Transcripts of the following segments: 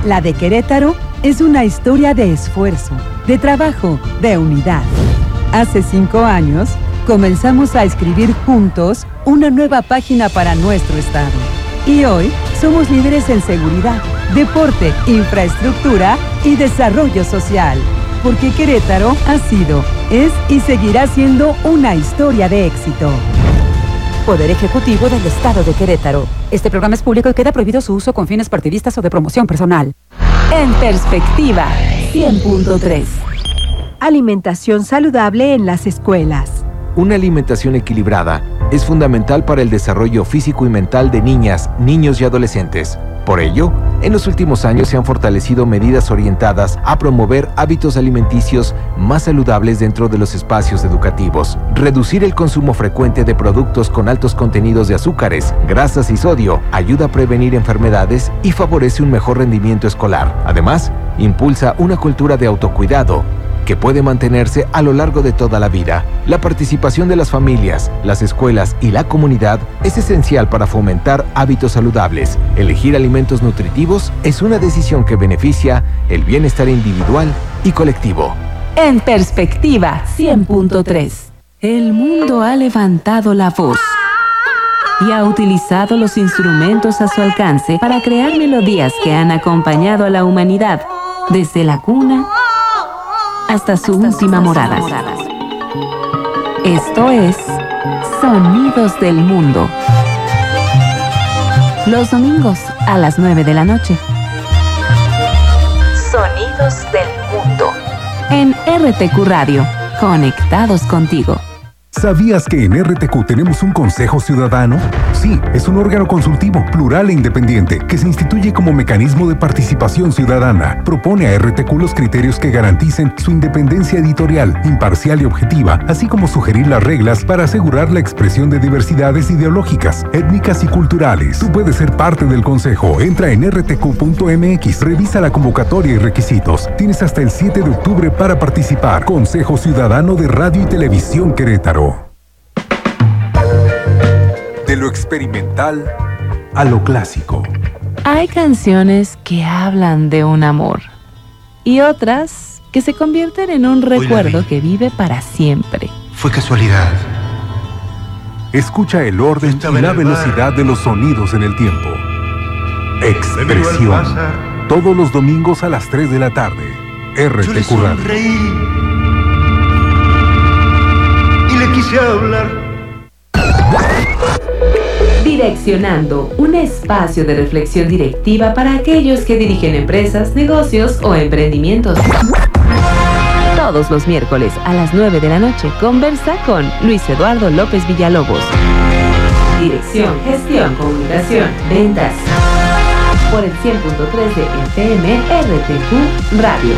La de Querétaro es una historia de esfuerzo, de trabajo, de unidad. Hace 5 años, comenzamos a escribir juntos una nueva página para nuestro estado. Y hoy somos líderes en seguridad, deporte, infraestructura y desarrollo social. Porque Querétaro ha sido, es y seguirá siendo una historia de éxito. Poder Ejecutivo del Estado de Querétaro. Este programa es público y queda prohibido su uso con fines partidistas o de promoción personal. En Perspectiva, 100.3. Alimentación saludable en las escuelas. Una alimentación equilibrada es fundamental para el desarrollo físico y mental de niñas, niños y adolescentes. Por ello, en los últimos años se han fortalecido medidas orientadas a promover hábitos alimenticios más saludables dentro de los espacios educativos. Reducir el consumo frecuente de productos con altos contenidos de azúcares, grasas y sodio ayuda a prevenir enfermedades y favorece un mejor rendimiento escolar. Además, impulsa una cultura de autocuidado que puede mantenerse a lo largo de toda la vida. La participación de las familias, las escuelas y la comunidad es esencial para fomentar hábitos saludables. Elegir alimentos nutritivos es una decisión que beneficia el bienestar individual y colectivo. En Perspectiva, 100.3. El mundo ha levantado la voz y ha utilizado los instrumentos a su alcance para crear melodías que han acompañado a la humanidad desde la cuna hasta su última morada. Esto es Sonidos del Mundo. Los domingos a las 9 de la noche. Sonidos del Mundo. En RTQ Radio, conectados contigo. ¿Sabías que en RTQ tenemos un Consejo Ciudadano? Sí, es un órgano consultivo, plural e independiente, que se instituye como mecanismo de participación ciudadana. Propone a RTQ los criterios que garanticen su independencia editorial, imparcial y objetiva, así como sugerir las reglas para asegurar la expresión de diversidades ideológicas, étnicas y culturales. Tú puedes ser parte del Consejo. Entra en rtq.mx, revisa la convocatoria y requisitos. Tienes hasta el 7 de octubre para participar. Consejo Ciudadano de Radio y Televisión Querétaro. De lo experimental a lo clásico. Hay canciones que hablan de un amor y otras que se convierten en un recuerdo que vive para siempre. Fue casualidad. Escucha el orden y la velocidad de los sonidos en el tiempo. Expresión. Todos los domingos a las 3 de la tarde. RTQ Radio. Y le quise hablar. Direccionando, un espacio de reflexión directiva para aquellos que dirigen empresas, negocios o emprendimientos. Todos los miércoles a las 9 de la noche, conversa con Luis Eduardo López Villalobos. Dirección, gestión, comunicación, ventas. Por el 100.3 de FM RTQ Radio.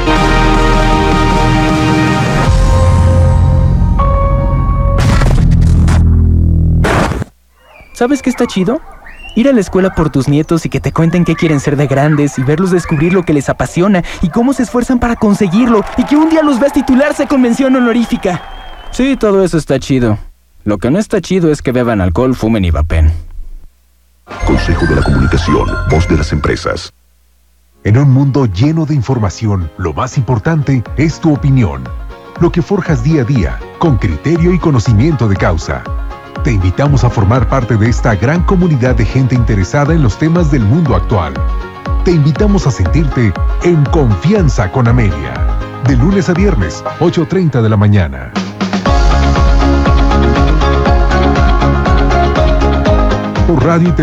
¿Sabes qué está chido? Ir a la escuela por tus nietos y que te cuenten qué quieren ser de grandes y verlos descubrir lo que les apasiona y cómo se esfuerzan para conseguirlo y que un día los veas titularse con mención honorífica. Sí, todo eso está chido. Lo que no está chido es que beban alcohol, fumen y vapen. Consejo de la Comunicación, voz de las empresas. En un mundo lleno de información, lo más importante es tu opinión. Lo que forjas día a día, con criterio y conocimiento de causa. Te invitamos a formar parte de esta gran comunidad de gente interesada en los temas del mundo actual. Te invitamos a sentirte en confianza con Amelia. De lunes a viernes, 8:30 de la mañana. Por Radio y